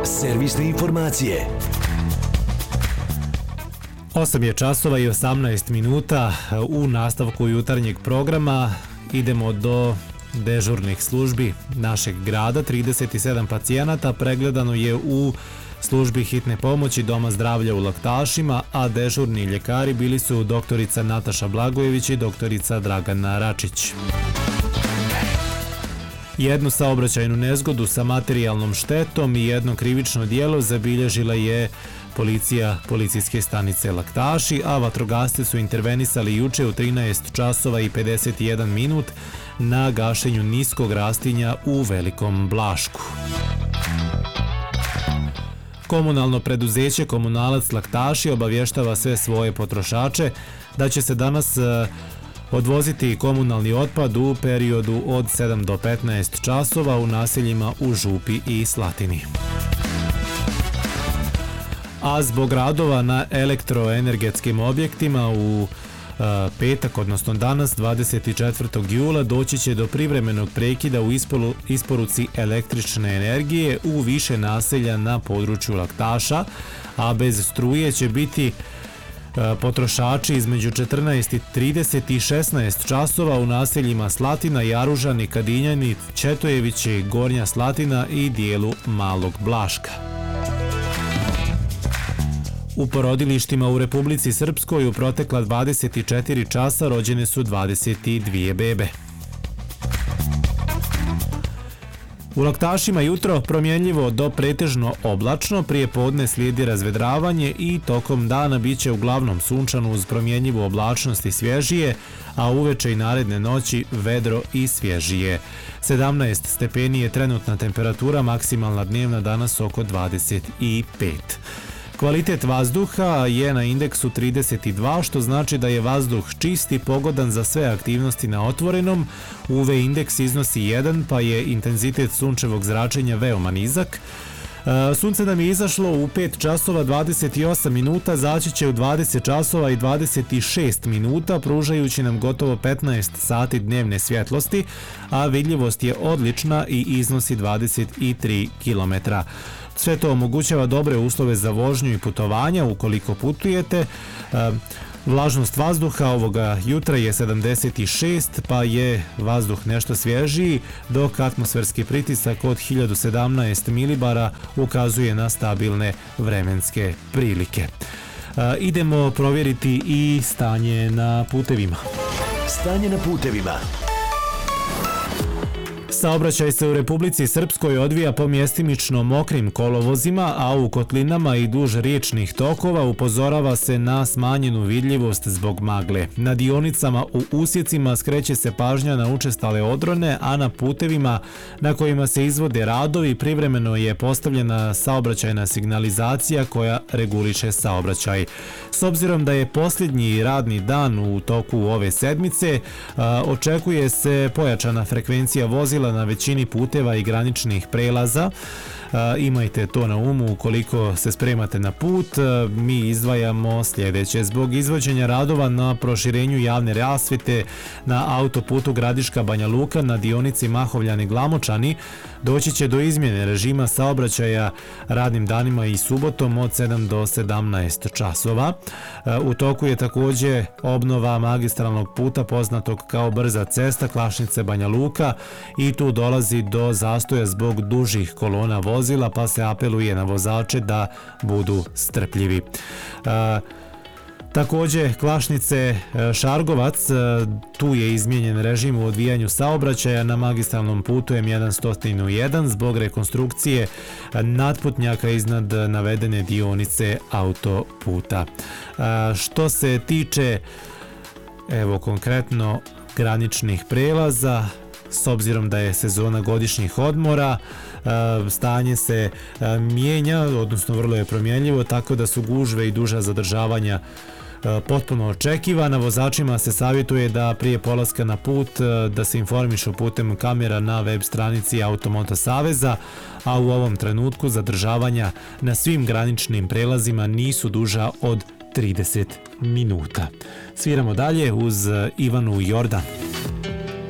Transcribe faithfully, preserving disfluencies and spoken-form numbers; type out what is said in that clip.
Servisne informacije. osam je časova i osamnaest minuta. U nastavku jutarnjeg programa idemo do dežurnih službi našeg grada. trideset sedam pacijenata pregledano je u službi hitne pomoći Doma zdravlja u Laktašima, a dežurni ljekari bili su doktorica Nataša Blagojević i doktorica Dragana Račić. Jednu saobraćajnu nezgodu sa materijalnom štetom i jedno krivično djelo zabilježila je policija policijske stanice Laktaši, a vatrogasci su intervenisali juče u trinaest časova i pedeset jedan minut na gašenju niskog rastinja u Velikom Blašku. Komunalno preduzeće Komunalac Laktaši obavještava sve svoje potrošače da će se danas odvoziti komunalni otpad u periodu od sedam do petnaest časova u naseljima u Župi i Slatini. A zbog radova na elektroenergetskim objektima u petak, odnosno danas, dvadeset četvrtog jula, doći će do privremenog prekida u isporuci električne energije u više naselja na području Laktaša, a bez struje će biti potrošači između četrnaest i trideset i šesnaest časova u naseljima Slatina, Jaružani, Kadinjani, Četojevići, Gornja Slatina i dijelu Malog Blaška. U porodilištima u Republici Srpskoj u protekla dvadeset četiri časa rođene su dvadeset dvije bebe. U Laktašima jutro promjenljivo do pretežno oblačno, prije podne slijedi razvedravanje i tokom dana biće uglavnom sunčano uz promjenljivu oblačnost i svježije, a uveče i naredne noći vedro i svježije. sedamnaest stepeni je trenutna temperatura, maksimalna dnevna danas oko dvadeset pet. Kvalitet vazduha je na indeksu trideset dva, što znači da je vazduh čist i pogodan za sve aktivnosti na otvorenom. U ve indeks iznosi jedan, pa je intenzitet sunčevog zračenja veoma nizak. Sunce nam je izašlo u pet časova dvadeset osam minuta, zaći će u dvadeset časova i dvadeset šest minuta, pružajući nam gotovo petnaest sati dnevne svjetlosti, a vidljivost je odlična i iznosi dvadeset tri kilometra. Sve to omogućava dobre uslove za vožnju i putovanja ukoliko putujete. Vlažnost vazduha ovoga jutra je sedamdeset šest, pa je vazduh nešto svježiji, dok atmosferski pritisak od hiljadu sedamnaest milibara ukazuje na stabilne vremenske prilike. Idemo provjeriti i stanje na putevima. Stanje na putevima. Saobraćaj se u Republici Srpskoj odvija po mjestimično mokrim kolovozima, a u kotlinama i duž riječnih tokova upozorava se na smanjenu vidljivost zbog magle. Na dionicama u usjecima skreće se pažnja na učestale odrone, a na putevima na kojima se izvode radovi privremeno je postavljena saobraćajna signalizacija koja reguliše saobraćaj. S obzirom da je posljednji radni dan u toku ove sedmice, očekuje se pojačana frekvencija vozila na većini puteva i graničnih prelaza. Imajte to na umu ukoliko se spremate na put. Mi izdvajamo sljedeće. Zbog izvođenja radova na proširenju javne rasvjete na autoputu Gradiška Banja Luka na dionici Mahovljani Glamočani doći će do izmjene režima saobraćaja radnim danima i subotom od sedam do sedamnaest časova. U toku je također obnova magistralnog puta poznatog kao brza cesta Klašnice Banja Luka i tu dolazi do zastoja zbog dužih kolona vozila, pa se apeluje na vozače da budu strpljivi. Također Klašnice Šargovac, tu je izmijenjen režim u odvijanju saobraćaja na magistralnom putu em sto jedan zbog rekonstrukcije nadputnjaka iznad navedene dionice autoputa. Što se tiče evo konkretno graničnih prelaza, s obzirom da je sezona godišnjih odmora, stanje se mijenja, odnosno vrlo je promjenljivo, tako da su gužve i duža zadržavanja potpuno očekivana. Vozačima se savjetuje da prije polaska na put da se informišu putem kamera na web stranici Automoto Saveza, a u ovom trenutku zadržavanja na svim graničnim prelazima nisu duža od trideset minuta. Sviramo dalje uz Ivanu Jordan.